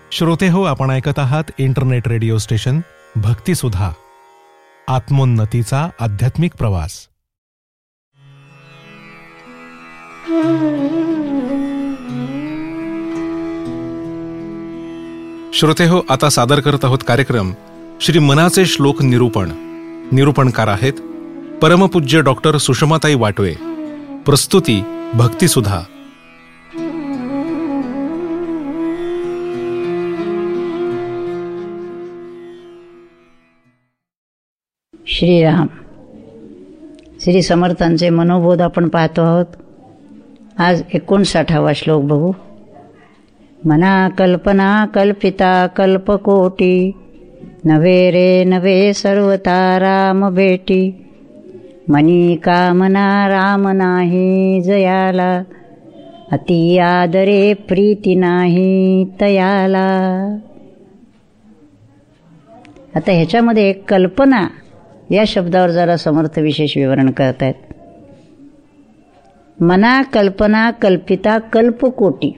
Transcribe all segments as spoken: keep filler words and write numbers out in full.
श्रोते हो, आपण ऐकत आहात इंटरनेट रेडिओ स्टेशन भक्तिसुधा, आत्मोन्नतीचा आध्यात्मिक प्रवास. श्रोते हो, आता सादर करत आहोत कार्यक्रम श्री मनाचे श्लोक निरूपण. निरूपणकार आहेत परमपूज्य डॉक्टर सुषमाताई वाटवे. प्रस्तुती भक्तिसुधा. श्रीराम. श्री समर्थांचे मनोबोध आपण पाहतो आहोत. आज एकोणसाठावा श्लोक बघू. मना कल्पना कल्पिता कल्पकोटी, नवे रे नवे सर्वता राम भेटी. मनी कामना राम नाही जयाला, अति आदरे प्रीती नाही तयाला. आता ह्याच्यामध्ये कल्पना या शब्दावर जरा समर्थ विशेष विवरण करत आहेत. मना कल्पना कल्पिता कल्पकोटी.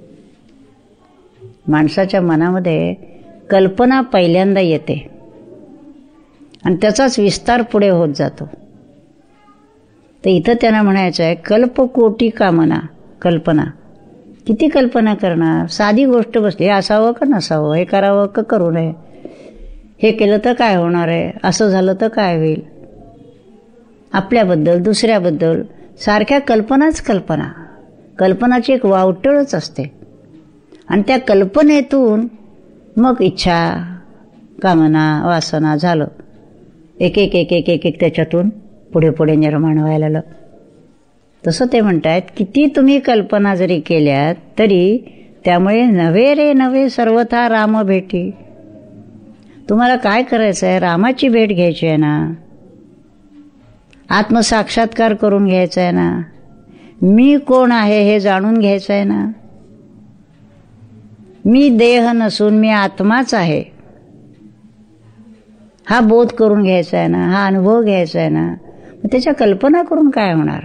माणसाच्या मनामध्ये कल्पना पहिल्यांदा येते आणि त्याचाच विस्तार पुढे होत जातो. तर इथं त्यांना म्हणायचं आहे कल्पकोटी कामना. कल्पना किती कल्पना करणार. साधी गोष्ट बसली, हे असावं का नसावं, हे करावं का करू नये, हे केलं तर काय होणार आहे, असं झालं तर काय होईल, आपल्याबद्दल दुसऱ्याबद्दल सारख्या कल्पनाच कल्पना. कल्पनाची एक वावटळच असते आणि त्या कल्पनेतून मग इच्छा कामना वासना झालं एक एक एक एक एक एक त्याच्यातून पुढे पुढे निर्माण व्हायला लागलं. तसं ते म्हणतायत किती तुम्ही कल्पना जरी केल्यात तरी त्यामुळे नवे रे नवे सर्वथा राम भेटी. तुम्हाला काय करायचं आहे, रामाची भेट घ्यायची आहे ना, आत्मसाक्षात्कार करून घ्यायचा आहे ना, मी कोण आहे हे जाणून घ्यायचं आहे ना, मी देह नसून मी आत्माच आहे हा बोध करून घ्यायचा आहे ना, हा अनुभव घ्यायचा आहे ना. मग त्याच्या कल्पना करून काय होणार.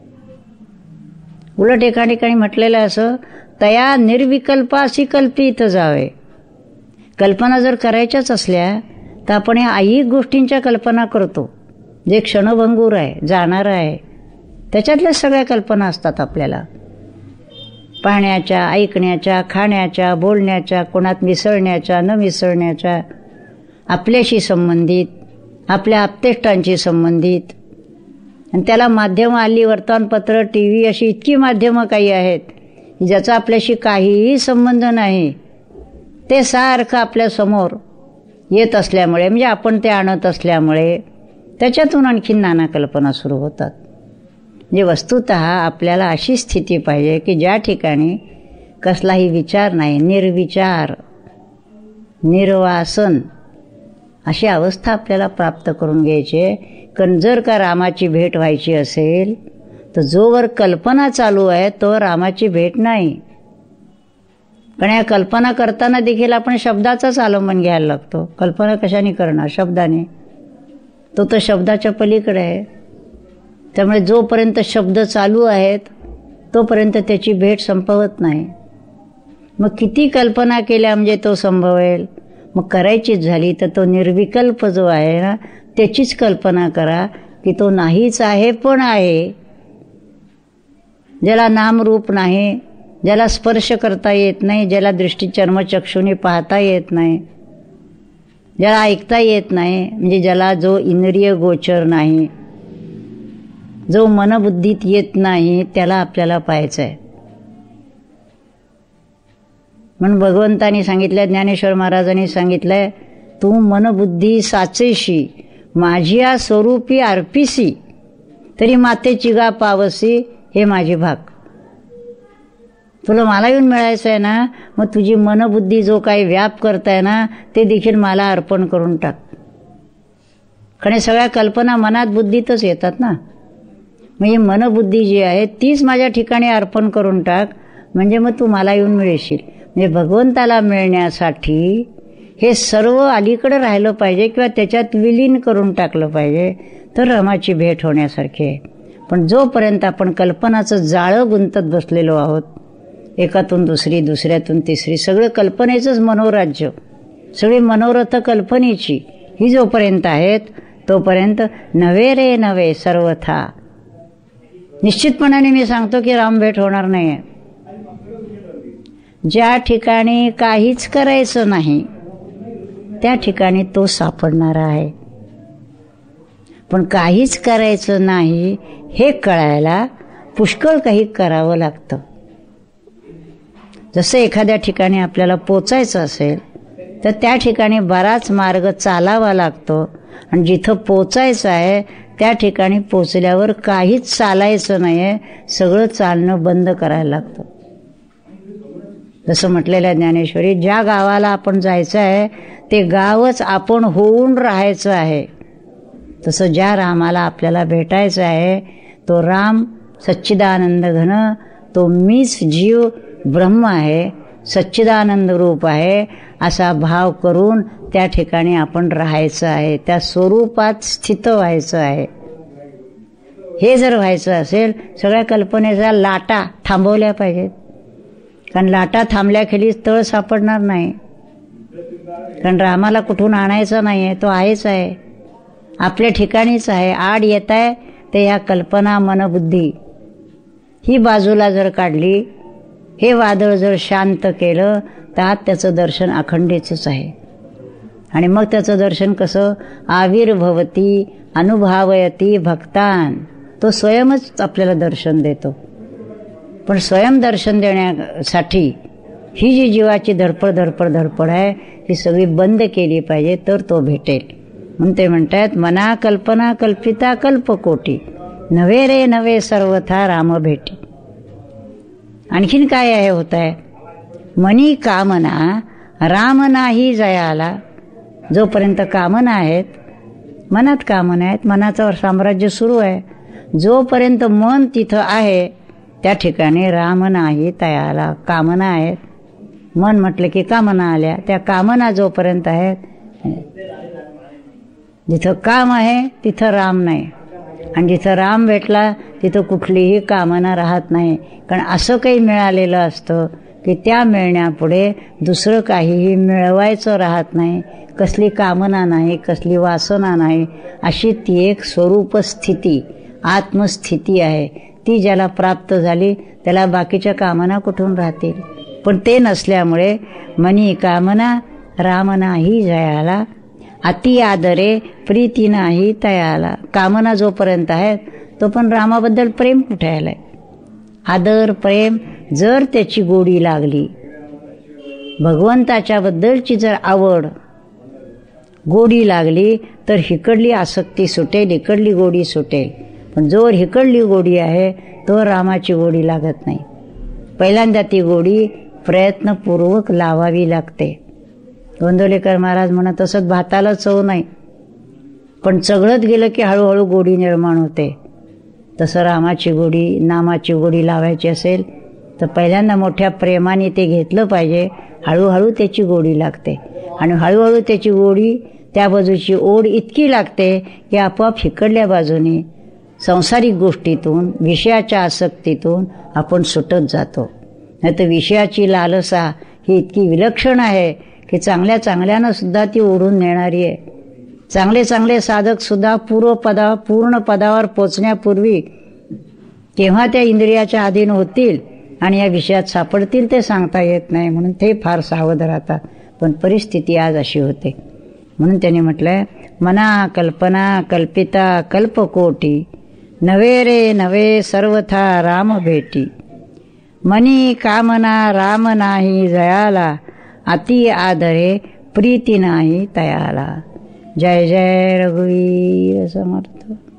उलट एका ठिकाणी म्हटलेलं असं, तया निर्विकल्पासी कल्पित जावे. कल्पना जर करायच्याच असल्या तर आपण ह्या अनेक गोष्टींच्या कल्पना करतो जे क्षणभंगूर आहे, जाणार आहे. त्याच्यातल्या सगळ्या कल्पना असतात आपल्याला, पाहण्याच्या, ऐकण्याच्या, खाण्याच्या, बोलण्याच्या, कोणात मिसळण्याच्या, न मिसळण्याच्या, आपल्याशी संबंधित, आपल्या आप्तेष्टांशी संबंधित. आणि त्याला माध्यमं आली, वर्तमानपत्र, टी व्ही अशी इतकी माध्यमं काही आहेत ज्याचा आपल्याशी काहीही संबंध नाही. ते सारखं आपल्यासमोर येत असल्यामुळे, म्हणजे आपण ते आणत असल्यामुळे त्याच्यातून आणखीन नाना कल्पना सुरू होतात. म्हणजे वस्तुतः आपल्याला अशी स्थिती पाहिजे की ज्या ठिकाणी कसलाही विचार नाही, निर्विचार, निर्वासन अशी अवस्था आपल्याला प्राप्त करून घ्यायची आहे. कारण जर का रामाची भेट व्हायची असेल तर जोवर कल्पना चालू आहे तो रामाची भेट नाही. कारण या कल्पना करताना देखील आपण शब्दाचाच अवलंबन घ्यायला लागतो. कल्पना कशाने करणार, शब्दाने. तो तर शब्दाच्या पलीकडे आहे. त्यामुळे जोपर्यंत शब्द चालू आहेत तोपर्यंत त्याची भेट संपवत नाही. मग किती कल्पना केल्या म्हणजे तो संभवेल. मग करायचीच झाली तर तो निर्विकल्प जो आहे ना त्याचीच कल्पना करा की तो नाहीच आहे पण आहे, ज्याला नामरूप नाही, ज्याला स्पर्श करता येत नाही, ज्याला दृष्टी चर्मचक्षुनी पाहता येत नाही, ज्याला ऐकता येत नाही, म्हणजे ज्याला जो इंद्रिय गोचर नाही, जो मनबुद्धीत येत नाही, त्याला आपल्याला पाहायचं आहे. म्हणून भगवंतांनी सांगितलं, ज्ञानेश्वर महाराजांनी सांगितलंय, तू मनबुद्धी साचेशी माझिया स्वरूपी अर्पिसी, तरी मातेची गा पावसी हे माझी भाग. तुला मला येऊन मिळायचं आहे ना, मग तुझी मनबुद्धी जो काही व्याप करताय ना ते देखील मला अर्पण करून टाक. कारण सगळ्या कल्पना मनात बुद्धीतच येतात ना. मग ही मनबुद्धी जी आहे तीच माझ्या ठिकाणी अर्पण करून टाक, म्हणजे मग तू मला येऊन मिळशील. म्हणजे भगवंताला मिळण्यासाठी हे सर्व अलीकडे राहिलं पाहिजे किंवा त्याच्यात विलीन करून टाकलं पाहिजे, तर रामाची भेट होण्यासारखी आहे. पण जोपर्यंत आपण कल्पनाचं जाळं गुंतत बसलेलो आहोत एकातून दुसरी, दुसऱ्यातून तिसरी, सगळं कल्पनेचंच मनोराज्य, सगळी मनोरथ कल्पनेची ही जोपर्यंत आहेत तोपर्यंत नवे रे नवे सर्वथा. निश्चितपणाने मी सांगतो की रामभेट होणार नाही आहे. ज्या ठिकाणी काहीच करायचं नाही त्या ठिकाणी तो सापडणारा आहे. पण काहीच करायचं नाही हे कळायला पुष्कळ काही करावं लागतं. जसं एखाद्या ठिकाणी आपल्याला पोचायचं असेल तर त्या ठिकाणी बराच मार्ग चालावा लागतो आणि जिथं पोचायचं आहे त्या ठिकाणी पोचल्यावर काहीच चालायचं नाही आहे, सगळं चालणं बंद करायला लागतं. जसं म्हटलेलं ज्ञानेश्वरी, ज्या गावाला आपण जायचं आहे ते गावच आपण होऊन राहायचं आहे. तसं ज्या रामाला आपल्याला भेटायचं आहे तो राम सच्चिदानंद घन, तो मीच जीव ब्रह्म आहे, सच्चिदानंद रूप आहे, असा भाव करून त्या ठिकाणी आपण राहायचं आहे, त्या स्वरूपात स्थित व्हायचं आहे. हे जर व्हायचं असेल सगळ्या कल्पनेच्या लाटा थांबवल्या पाहिजेत. कारण लाटा थांबल्याखेली तळ सापडणार नाही. कारण रामाला कुठून आणायचं नाही आहे, तो आहेच आहे, आपल्या ठिकाणीच आहे. आड येत आहे ते ह्या कल्पना मनबुद्धी ही बाजूला जर काढली, हे वादळ जर शांत केलं तर आज त्याचं दर्शन अखंडीचंच आहे. आणि मग त्याचं दर्शन कसं? आविर्भवती अनुभवयती भक्तान, तो स्वयंच आपल्याला दर्शन देतो. पण स्वयं दर्शन देण्यासाठी ही जी जीवाची धडपड धडपड धडपड आहे ही सगळी बंद केली पाहिजे तर तो भेटेल. म्हणून ते म्हणतात मना कल्पना कल्पिता कल्पकोटी, नवे रे नवे सर्वथा राम भेटी. आणखीन काय आहे होत आहे? मनी कामना राम नाही जयाला. जोपर्यंत कामना आहेत, मनात कामना आहेत, मनाचं साम्राज्य सुरू आहे. जोपर्यंत मन तिथं आहे त्या ठिकाणी राम नाही तयाला. कामना आहेत, मन म्हटलं की कामना आल्या. त्या कामना जोपर्यंत आहेत, जिथं काम आहे तिथं राम नाही, आणि जिथं राम भेटला तिथं कुठलीही कामना राहत नाही. कारण असं काही मिळालेलं असतं की त्या मिळण्यापुढे दुसरं काहीही मिळवायचं राहत नाही. कसली कामना नाही, कसली वासना नाही, अशी ती एक स्वरूप स्थिती, आत्मस्थिती आहे. ती ज्याला प्राप्त झाली त्याला बाकीच्या कामना कुठून राहतील? पण ते नसल्यामुळे मनी कामना राम नाही जयाला, अति आदरे प्रीती नाही तयाला. कामना जोपर्यंत आहेत तो पण रामाबद्दल प्रेम कुठे आलंय? आदर प्रेम जर त्याची गोडी लागली, भगवंताच्या बद्दलची जर आवड गोडी लागली तर हिकडली आसक्ती सुटेल, इकडली गोडी सुटेल. पण जोर हिकडली गोडी आहे तो रामाची गोडी लागत नाही. पहिल्यांदा ती गोडी प्रयत्नपूर्वक लावावी लागते. गोंदवलेकर महाराज म्हणत असत भाताला चव नाही, पण चघळत गेलं की हळूहळू गोडी निर्माण होते. तसं रामाची गोडी, नामाची गोडी लावायची असेल तर पहिल्यांदा मोठ्या प्रेमाने ते घेतलं पाहिजे. हळूहळू त्याची गोडी लागते आणि हळूहळू त्याची गोडी, त्या बाजूची ओढ इतकी लागते की आपोआप हिकडल्या बाजूने सांसारिक गोष्टीतून, विषयाच्या आसक्तीतून आपण सुटत जातो. नाही तर विषयाची लालसा ही इतकी विलक्षण आहे की चांगल्या चांगल्यानं सुद्धा ती ओढून नेणारी आहे. चांगले चांगले साधक सुद्धा पूर्व पदा पूर्ण पदावर पोचण्यापूर्वी केव्हा त्या इंद्रियाच्या अधीन होतील आणि या विषयात सापडतील ते सांगता येत नाही. म्हणून ते फार सावध राहतात. पण परिस्थिती आज अशी होते. म्हणून त्यांनी म्हटलंय मना कल्पना कल्पिता कल्पकोटी, नवे रे नवे सर्वथा राम भेटी. मनी कामना राम नाही जयाला, अति आदरे प्रीती नाही तयाला. जय जय रघुवीर समर्थ.